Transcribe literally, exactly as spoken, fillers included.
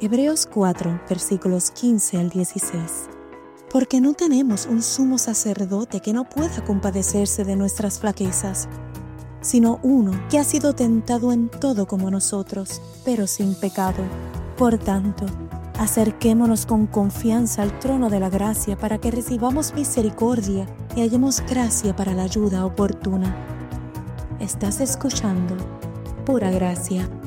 Hebreos cuatro, versículos quince al dieciséis. Porque no tenemos un sumo sacerdote que no pueda compadecerse de nuestras flaquezas, sino uno que ha sido tentado en todo como nosotros, pero sin pecado. Por tanto, acerquémonos con confianza al trono de la gracia para que recibamos misericordia y hallemos gracia para la ayuda oportuna. Estás escuchando Pura Gracia.